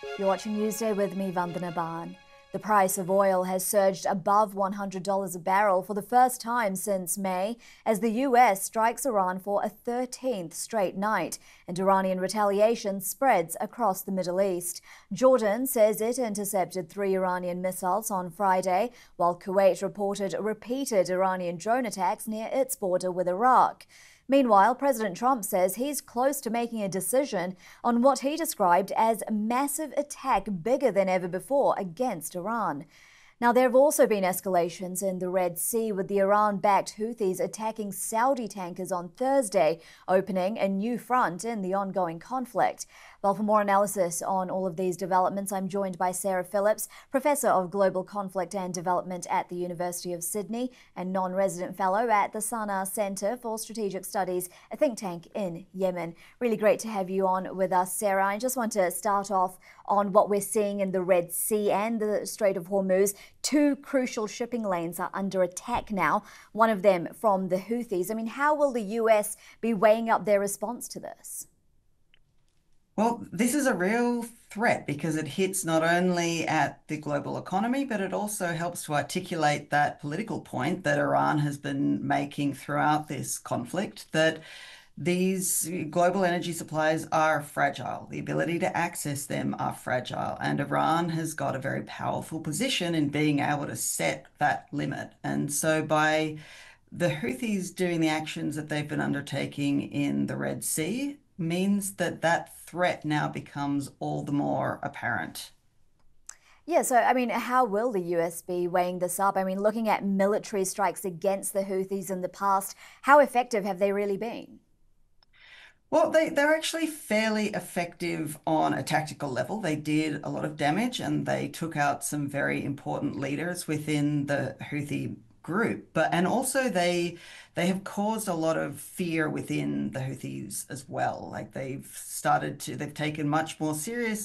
You're watching Newsday with me, Vandana Ban. The price of oil has surged above $100 a barrel for the first time since May, as the US strikes Iran for a 13th straight night, and Iranian retaliation spreads across the Middle East. Jordan says it intercepted 3 Iranian missiles on Friday, while Kuwait reported repeated Iranian drone attacks near its border with Iraq. Meanwhile, President Trump says he's close to making a decision on what he described as a massive attack bigger than ever before against Iran. Now, there have also been escalations in the Red Sea, with the Iran-backed Houthis attacking Saudi tankers on Thursday, opening a new front in the ongoing conflict. Well, for more analysis on all of these developments, I'm joined by Sarah Phillips, Professor of Global Conflict and Development at the University of Sydney and non-resident fellow at the Sana Centre for Strategic Studies, a think tank in Yemen. Really great to have you on with us, Sarah. I just want to start off on what we're seeing in the Red Sea and the Strait of Hormuz. 2 crucial shipping lanes are under attack now, one of them from the Houthis. I mean, how will the US be weighing up their response to this? Well, this is a real threat because it hits not only at the global economy, but it also helps to articulate that political point that Iran has been making throughout this conflict, that these global energy supplies are fragile. The ability to access them are fragile. And Iran has got a very powerful position in being able to set that limit. And so by the Houthis doing the actions that they've been undertaking in the Red Sea means that that threat now becomes all the more apparent. Yeah, so, I mean, how will the US be weighing this up? I mean, looking at military strikes against the Houthis in the past, how effective have they really been? Well, they're actually fairly effective on a tactical level. They did a lot of damage and they took out some very important leaders within the Houthi group. And also they have caused a lot of fear within the Houthis as well. Like they've taken much more serious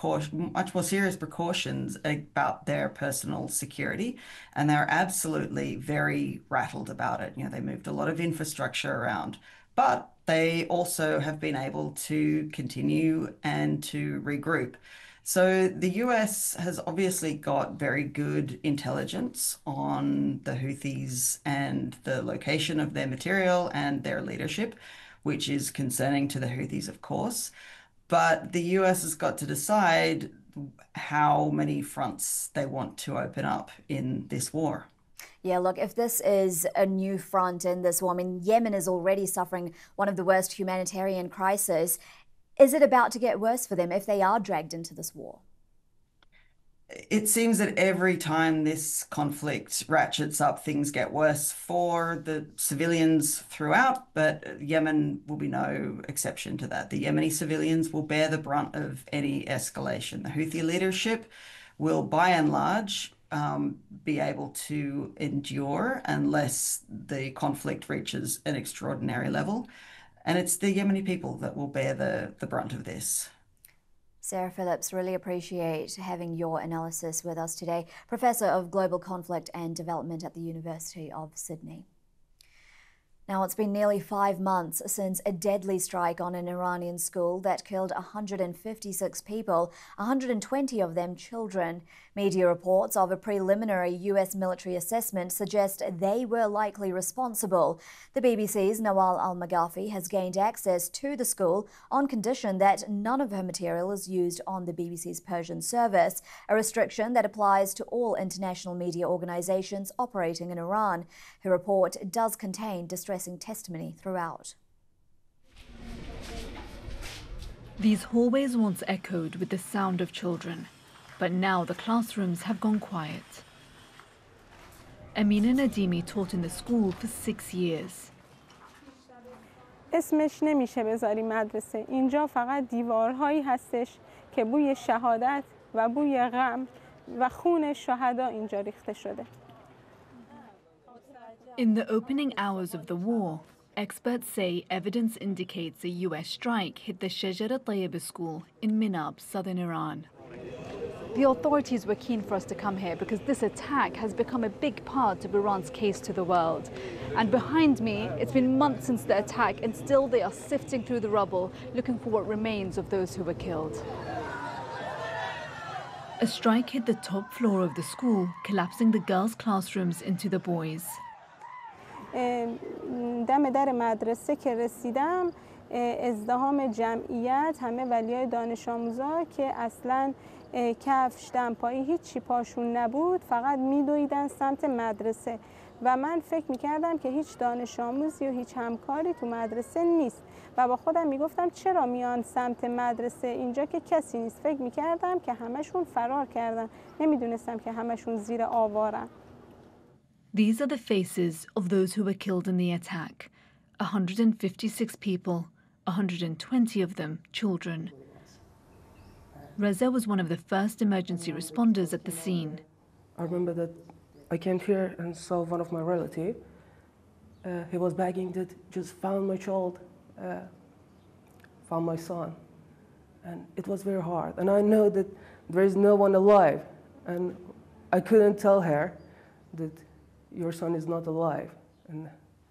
precautions about their personal security, and they're absolutely very rattled about it. You know, they moved a lot of infrastructure around, but they also have been able to continue and to regroup. So the US has obviously got very good intelligence on the Houthis and the location of their material and their leadership, which is concerning to the Houthis, of course. But the US has got to decide how many fronts they want to open up in this war. Yeah, look, if this is a new front in this war, I mean, Yemen is already suffering one of the worst humanitarian crises. Is it about to get worse for them if they are dragged into this war? It seems that every time this conflict ratchets up, things get worse for the civilians throughout, but Yemen will be no exception to that. The Yemeni civilians will bear the brunt of any escalation. The Houthi leadership will, by and large, be able to endure unless the conflict reaches an extraordinary level. And it's the Yemeni people that will bear the brunt of this. Sarah Phillips, really appreciate having your analysis with us today. Professor of Global Conflict and Development at the University of Sydney. Now, it's been nearly 5 months since a deadly strike on an Iranian school that killed 156 people, 120 of them children. Media reports of a preliminary US military assessment suggest they were likely responsible. The BBC's Nawal Al-Maghafi has gained access to the school on condition that none of her material is used on the BBC's Persian service, a restriction that applies to all international media organizations operating in Iran. Her report does contain distressing testimony throughout. These hallways once echoed with the sound of children, but now the classrooms have gone quiet. Amina Nadimi taught in the school for 6 years. اسمش نمیشه بذاری مدرسه. اینجا فقط دیوارهایی هستش که بوی شهادت و بوی غم و خون شهدا اینجا ریخته شده. In the opening hours of the war, experts say evidence indicates a US strike hit the Shajara Tayyib school in Minab, southern Iran. The authorities were keen for us to come here because this attack has become a big part of Iran's case to the world. And behind me, it's been months since the attack, and still they are sifting through the rubble, looking for what remains of those who were killed. A strike hit the top floor of the school, collapsing the girls' classrooms into the boys. دم در مدرسه که رسیدم ازدحام جمعیت همه ولیای دانش آموزا که اصلاً کفش دمپایی هیچی پاشون نبود فقط میدویدن سمت مدرسه و من فکر میکردم که هیچ دانش آموزی و هیچ همکاری تو مدرسه نیست و با خودم میگفتم چرا میان سمت مدرسه اینجا که کسی نیست. فکر میکردم که همشون فرار کردن، نمیدونستم که همشون زیر آوارن. These are the faces of those who were killed in the attack. 156 people, 120 of them children. Reza was one of the first emergency responders at the scene. I remember that I came here and saw one of my relatives. He was begging that just found my child, found my son. And it was very hard. And I know that there is no one alive. And I couldn't tell her that your son is not alive. And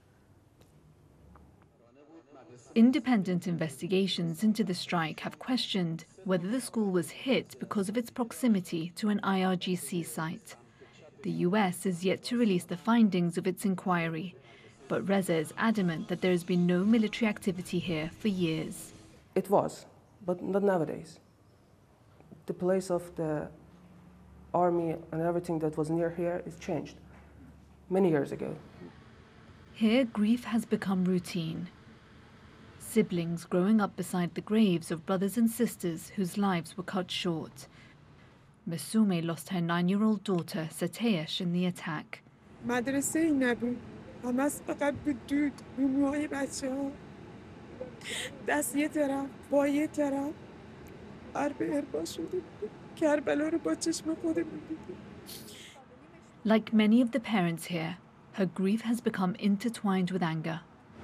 independent investigations into the strike have questioned whether the school was hit because of its proximity to an IRGC site. The US is yet to release the findings of its inquiry, but Reza is adamant that there has been no military activity here for years. it was, but not nowadays. The place of the army and everything that was near here is changed many years ago. Here, grief has become routine. Siblings growing up beside the graves of brothers and sisters whose lives were cut short. Masume lost her 9-year-old daughter, Satesh, in the attack. مدرسه نبود. همش فقط بود دود. موهای بچه‌ها. دست یه طرف، با یه طرف. حرب اربا شده بود. کربلا رو با چشم خودمون دیدیم. Like many of the parents here, her grief has become intertwined with anger.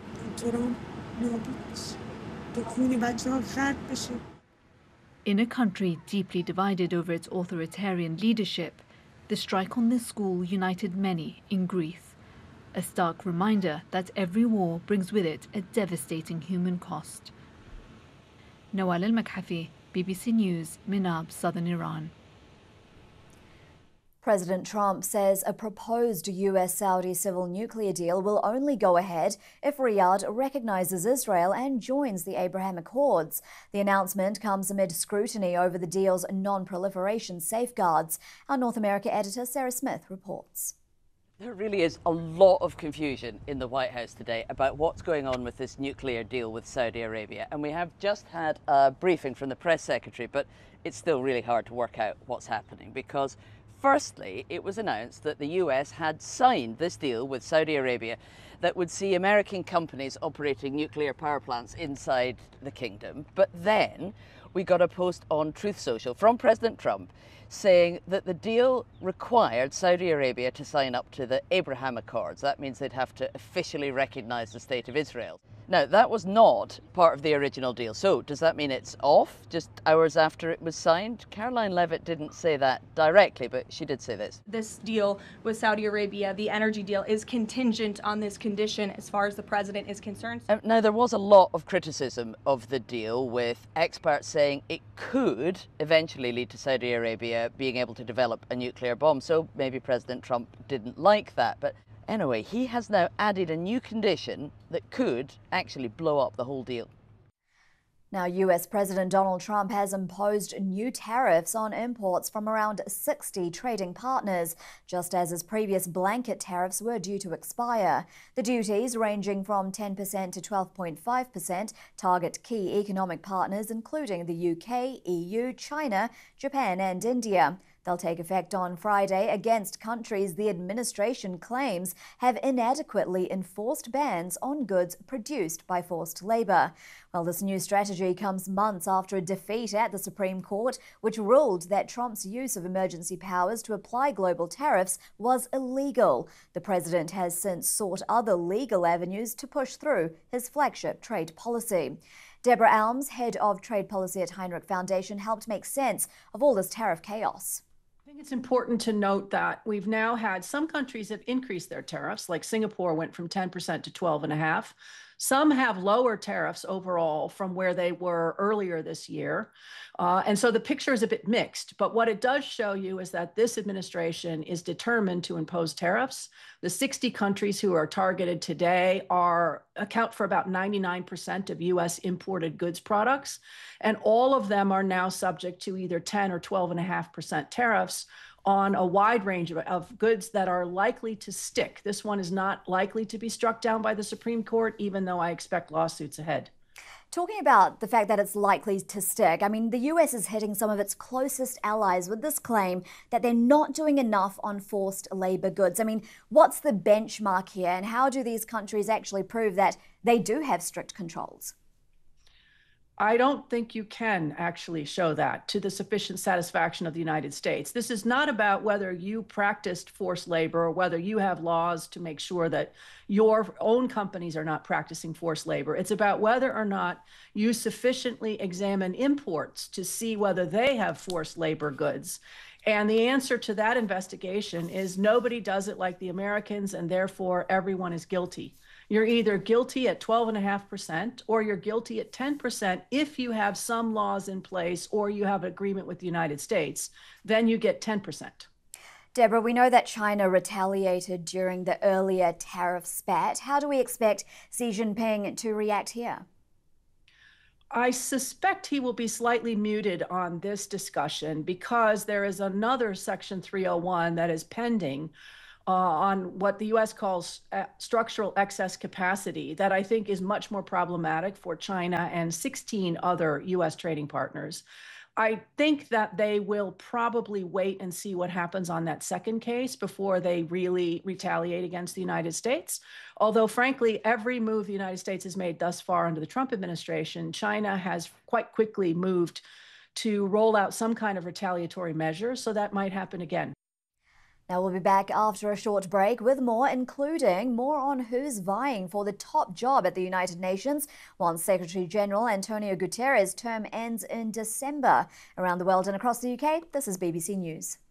In a country deeply divided over its authoritarian leadership, the strike on this school united many in grief, a stark reminder that every war brings with it a devastating human cost. Nawal al-Makhafi, BBC News, Minab, southern Iran. President Trump says a proposed US-Saudi civil nuclear deal will only go ahead if Riyadh recognizes Israel and joins the Abraham Accords. The announcement comes amid scrutiny over the deal's non-proliferation safeguards. Our North America editor Sarah Smith reports. There really is a lot of confusion in the White House today about what's going on with this nuclear deal with Saudi Arabia. And we have just had a briefing from the press secretary, but it's still really hard to work out what's happening because firstly, it was announced that the US had signed this deal with Saudi Arabia that would see American companies operating nuclear power plants inside the kingdom. But then we got a post on Truth Social from President Trump saying that the deal required Saudi Arabia to sign up to the Abraham Accords. That means they'd have to officially recognize the state of Israel. Now, that was not part of the original deal. So does that mean it's off just hours after it was signed? Caroline Levitt didn't say that directly, but she did say this. This deal with Saudi Arabia, the energy deal, is contingent on this condition as far as the president is concerned. Now, there was a lot of criticism of the deal, with experts saying it could eventually lead to Saudi Arabia being able to develop a nuclear bomb. So maybe President Trump didn't like that. But anyway, he has now added a new condition that could actually blow up the whole deal. Now, US President Donald Trump has imposed new tariffs on imports from around 60 trading partners, just as his previous blanket tariffs were due to expire. The duties, ranging from 10% to 12.5%, target key economic partners including the UK, EU, China, Japan and India. They'll take effect on Friday against countries the administration claims have inadequately enforced bans on goods produced by forced labour. Well, this new strategy comes months after a defeat at the Supreme Court, which ruled that Trump's use of emergency powers to apply global tariffs was illegal. The president has since sought other legal avenues to push through his flagship trade policy. Deborah Alms, head of trade policy at Heinrich Foundation, helped make sense of all this tariff chaos. I think it's important to note that we've now had some countries have increased their tariffs, like Singapore went from 10% to 12.5%. Some have lower tariffs overall from where they were earlier this year. And so the picture is a bit mixed. But what it does show you is that this administration is determined to impose tariffs. The 60 countries who are targeted today account for about 99% of U.S. imported goods products. And all of them are now subject to either 10 or 12.5% tariffs on a wide range of goods that are likely to stick. This one is not likely to be struck down by the Supreme Court, even though I expect lawsuits ahead. Talking about the fact that it's likely to stick, I mean, the US is hitting some of its closest allies with this claim that they're not doing enough on forced labor goods. I mean, what's the benchmark here, and how do these countries actually prove that they do have strict controls? I don't think you can actually show that to the sufficient satisfaction of the United States. This is not about whether you practiced forced labor or whether you have laws to make sure that your own companies are not practicing forced labor. It's about whether or not you sufficiently examine imports to see whether they have forced labor goods. And the answer to that investigation is nobody does it like the Americans, and therefore everyone is guilty. You're either guilty at 12.5% or you're guilty at 10% if you have some laws in place or you have an agreement with the United States. Then you get 10%. Deborah, we know that China retaliated during the earlier tariff spat. How do we expect Xi Jinping to react here? I suspect he will be slightly muted on this discussion because there is another Section 301 that is pending on what the U.S. calls structural excess capacity that I think is much more problematic for China and 16 other U.S. trading partners. I think that they will probably wait and see what happens on that second case before they really retaliate against the United States. Although, frankly, every move the United States has made thus far under the Trump administration, China has quite quickly moved to roll out some kind of retaliatory measure, so that might happen again. Now we'll be back after a short break with more, including more on who's vying for the top job at the United Nations once Secretary General Antonio Guterres' term ends in December. Around the world and across the UK, this is BBC News.